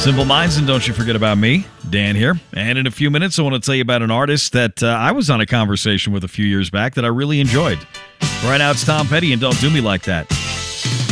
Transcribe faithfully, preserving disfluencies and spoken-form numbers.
Simple Minds, and don't you forget about me, Dan here. And in a few minutes, I want to tell you about an artist that uh, I was on a conversation with a few years back that I really enjoyed. Right now, it's Tom Petty and Don't Do Me Like That.